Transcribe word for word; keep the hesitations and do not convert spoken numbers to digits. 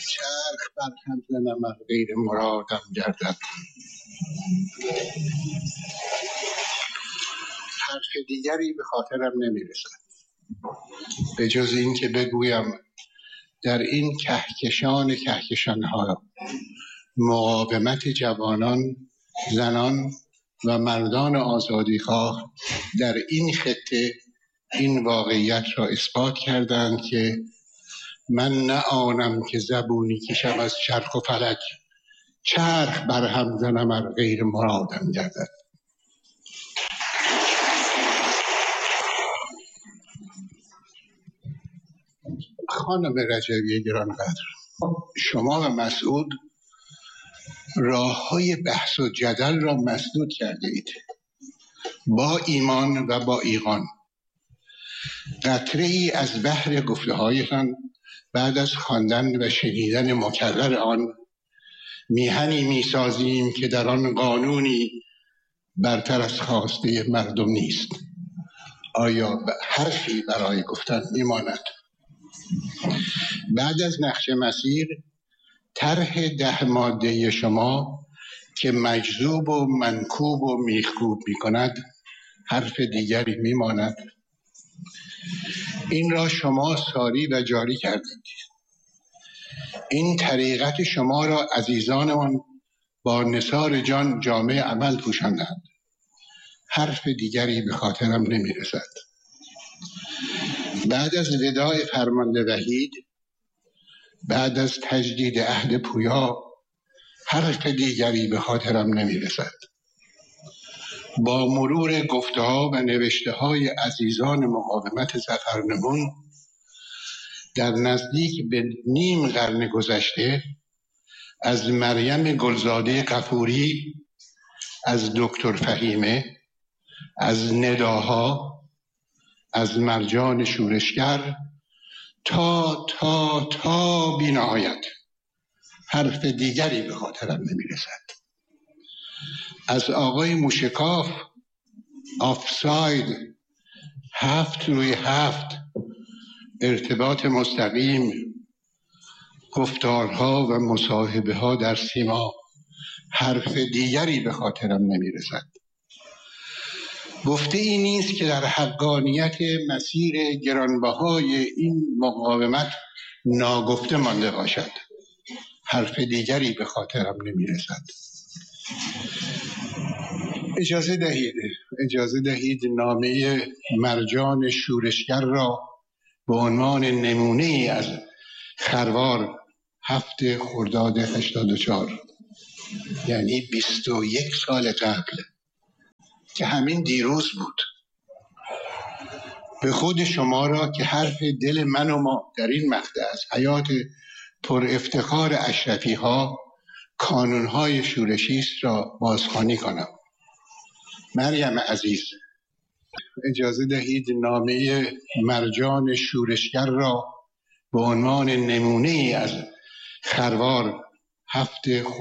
چرخ بر هم زنم ار غیر مرادم گردد. حرف دیگری به خاطرم نمیرسد به جز این که بگویم در این کهکشان کهکشان‌ها مقاومت جوانان، زنان و مردان آزادیخواه در این خطه این واقعیت را اثبات کردند که من نه آنم که زبونی کشم از چرخ و فلک، چرخ بر هم زنم ار غیر مرادم گردد. خانم رجوی گرانقدر، شما و مسعود راه های بحث و جدل را مسدود کرده اید. با ایمان و با ایقان قطره ای از بحر گفته هایتان بعد از خواندن و شنیدن مکرر آن میهنی میسازیم که در آن قانونی برتر از خواسته مردم نیست. آیا حرفی برای گفتن میماند؟ بعد از نقش مسیر طرح ده ماده شما که مجذوب و منکوب و میخکوب میکند حرف دیگری میماند؟ این را شما ساری و جاری کردید. این طریقت شما را عزیزانمان با نثار جان جامع عمل پوشاندند. حرف دیگری به خاطرم نمیرسد. بعد از وداع فرمانده وحید، بعد از تجدید عهد پویا، حرف دیگری به خاطرم نمیرسد. با مرور گفته ها و نوشته های عزیزان مقاومت ظفرنگون در نزدیک به نیم قرن گذشته، از مریم گلزاده غفوری، از دکتر فهیمه، از نداها، از مرجان شورشگر تا تا تا بی نهایت حرف دیگری به خاطرم نمیرسد. از آقای موشکاف، آفساید، هفت روی هفت، ارتباط مستقیم، گفتارها و مصاحبه ها در سیما حرف دیگری به خاطرم نمیرسد. گفته ای نیست که در حقانیت مسیر گرانبهای این مقاومت ناگفته مانده باشد. حرف دیگری به خاطرم نمیرسد. اجازه دهید اجازه دهید نامه مرجان شورشگر را به عنوان نمونه ای از خروار هفت خرداد هشتاد و چهار، یعنی بیست و یک سال قبل که همین دیروز بود، به خود شما را که حرف دل من و ما در این مقطع از حیات پر افتخار اشرفی ها کانون های شورشی است را بازخوانی کنم. مریم عزیز، اجازه دهید نامه مرجان شورشگر را به عنوان نمونه ای از خروار هفت